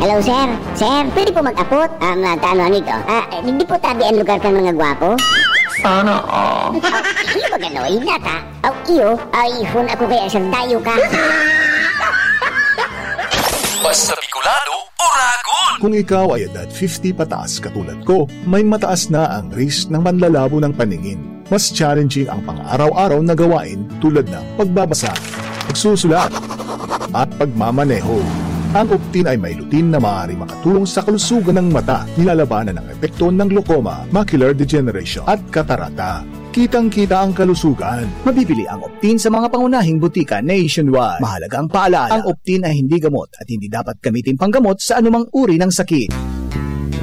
Hello, sir. Sir, pwede po mag-apot? Ano ito? Hindi po tabi ang lugar ng mga gwapo? Sana Iyo ba gano'y nata? Iyo, phone ako kaya isang dayo ka. Basta Bicolano, Oragon! Kung ikaw ay edad 50 pataas katulad ko, may mataas na ang risk ng panlalabo ng paningin. Mas challenging ang pang-araw-araw na gawain tulad ng pagbabasa, pagsusulat, at pagmamaneho. Ang Optin ay may lutin na maaari makatulong sa kalusugan ng mata, nilalabanan ng epekto ng glaucoma, macular degeneration at katarata. Kitang-kita ang kalusugan. Mabibili ang Optin sa mga pangunahing butika nationwide. Mahalagang paalala, ang Optin ay hindi gamot at hindi dapat gamitin panggamot sa anumang uri ng sakit.